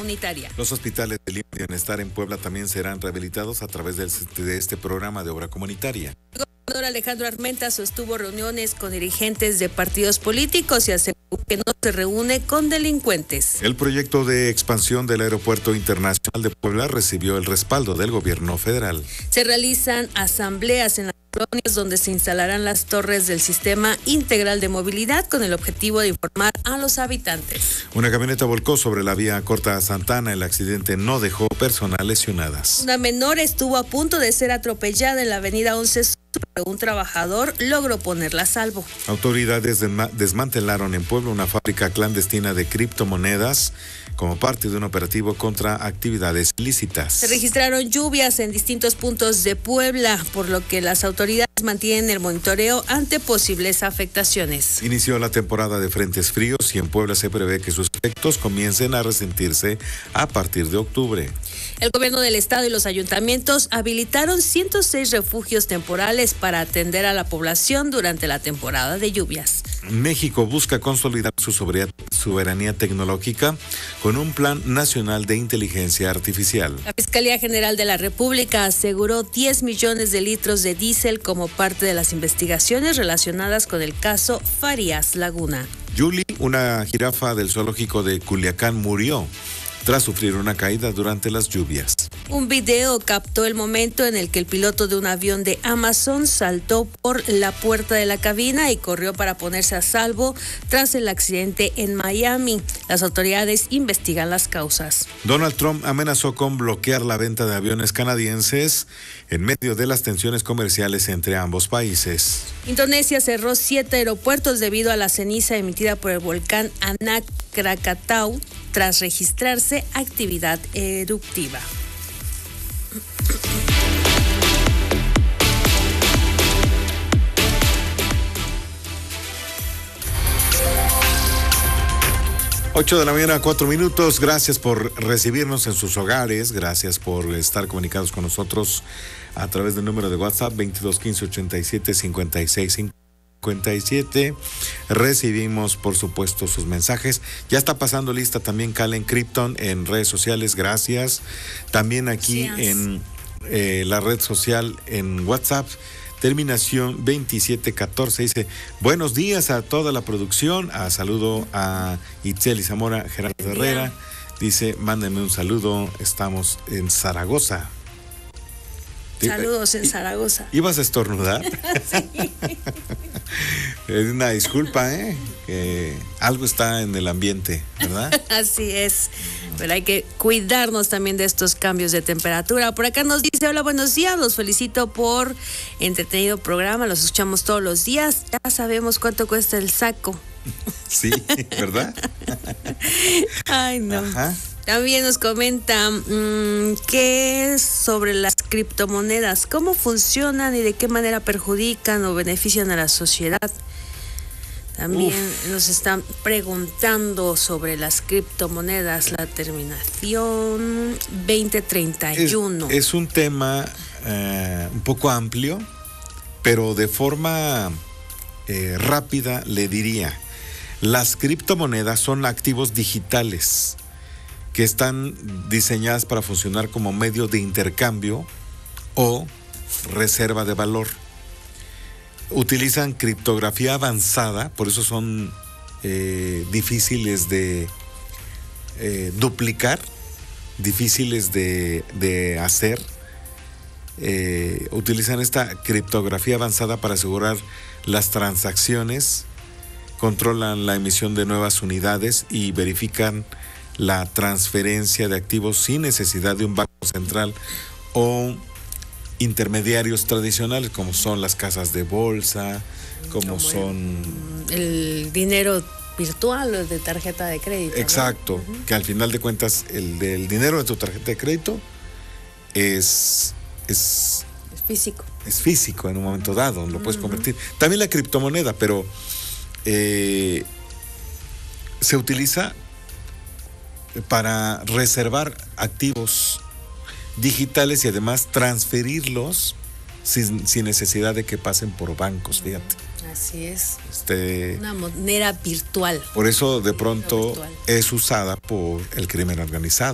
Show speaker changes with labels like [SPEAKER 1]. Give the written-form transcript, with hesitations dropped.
[SPEAKER 1] comunitaria.
[SPEAKER 2] Los hospitales de Lima y Bienestar en Puebla también serán rehabilitados a través de este programa de obra comunitaria.
[SPEAKER 1] El gobernador Alejandro Armenta sostuvo reuniones con dirigentes de partidos políticos y aseguró que no se reúne con delincuentes.
[SPEAKER 2] El proyecto de expansión del Aeropuerto Internacional de Puebla recibió el respaldo del gobierno federal.
[SPEAKER 1] Se realizan asambleas en las colonias donde se instalarán las torres del Sistema Integral de Movilidad con el objetivo de informar a los habitantes.
[SPEAKER 2] Una camioneta volcó sobre la vía Corta Santana. El accidente no dejó personas lesionadas.
[SPEAKER 1] Una menor estuvo a punto de ser atropellada en la avenida 11 Sur, pero un trabajador logró ponerla a salvo.
[SPEAKER 2] Autoridades desmantelaron en Puebla una fábrica clandestina de criptomonedas como parte de un operativo contra actividades ilícitas.
[SPEAKER 1] Se registraron lluvias en distintos puntos de Puebla, por lo que las autoridades mantienen el monitoreo ante posibles afectaciones.
[SPEAKER 2] Inició la temporada de frentes fríos y en Puebla se prevé que sus efectos comiencen a resentirse a partir de octubre.
[SPEAKER 1] El gobierno del estado y los ayuntamientos habilitaron 106 refugios temporales para atender a la población durante la temporada de lluvias.
[SPEAKER 2] México busca consolidar su soberanía tecnológica con un plan nacional de inteligencia artificial.
[SPEAKER 1] La Fiscalía General de la República aseguró 10 millones de litros de diésel como parte de las investigaciones relacionadas con el caso Farías Laguna.
[SPEAKER 2] Yuli, una jirafa del zoológico de Culiacán, murió tras sufrir una caída durante las lluvias.
[SPEAKER 1] Un video captó el momento en el que el piloto de un avión de Amazon saltó por la puerta de la cabina y corrió para ponerse a salvo tras el accidente en Miami. Las autoridades investigan las causas.
[SPEAKER 2] Donald Trump amenazó con bloquear la venta de aviones canadienses en medio de las tensiones comerciales entre ambos países.
[SPEAKER 1] Indonesia cerró 7 aeropuertos debido a la ceniza emitida por el volcán Anak Krakatau tras registrarse actividad eruptiva.
[SPEAKER 2] Ocho de la mañana, 4 minutos. Gracias por recibirnos en sus hogares. Gracias por estar comunicados con nosotros a través del número de WhatsApp 22 15 87 56 57. Recibimos, por supuesto, sus mensajes. Ya está pasando lista también Calen Krypton en redes sociales. Gracias. También aquí en la red social en WhatsApp. Terminación 2714 dice: buenos días a toda la producción. Saludo a Itzel y Zamora, Gerardo Herrera. Dice: mándenme un saludo. Estamos en Zaragoza.
[SPEAKER 1] Saludos en Zaragoza.
[SPEAKER 2] ¿Ibas a estornudar?
[SPEAKER 1] Sí.
[SPEAKER 2] Es una disculpa, algo está en el ambiente, ¿verdad?
[SPEAKER 1] Así es, pero hay que cuidarnos también de estos cambios de temperatura. Por acá nos dice: hola, buenos días, los felicito por entretenido programa, los escuchamos todos los días, ya sabemos cuánto cuesta el saco.
[SPEAKER 2] Sí, ¿verdad?
[SPEAKER 1] Ay, no.
[SPEAKER 2] Ajá.
[SPEAKER 1] También nos comenta qué es sobre las criptomonedas, cómo funcionan y de qué manera perjudican o benefician a la sociedad. También nos están preguntando sobre las criptomonedas, la terminación 2031.
[SPEAKER 2] Es un tema un poco amplio, pero de forma rápida le diría: las criptomonedas son activos digitales que están diseñadas para funcionar como medio de intercambio o reserva de valor. Utilizan criptografía avanzada, por eso son difíciles de duplicar, difíciles de hacer. Utilizan esta criptografía avanzada para asegurar las transacciones, controlan la emisión de nuevas unidades y verifican la transferencia de activos sin necesidad de un banco central o intermediarios tradicionales, como son las casas de bolsa, como son
[SPEAKER 1] el dinero virtual o de tarjeta de crédito.
[SPEAKER 2] Exacto,
[SPEAKER 1] ¿no?
[SPEAKER 2] Que al final de cuentas el del dinero de tu tarjeta de crédito es
[SPEAKER 1] físico.
[SPEAKER 2] Es físico en un momento dado, lo puedes convertir. También la criptomoneda, pero se utiliza para reservar activos digitales y además transferirlos sin necesidad de que pasen por bancos, fíjate.
[SPEAKER 1] Así es.
[SPEAKER 2] Una
[SPEAKER 1] moneda virtual.
[SPEAKER 2] Por eso de pronto es usada por el crimen organizado.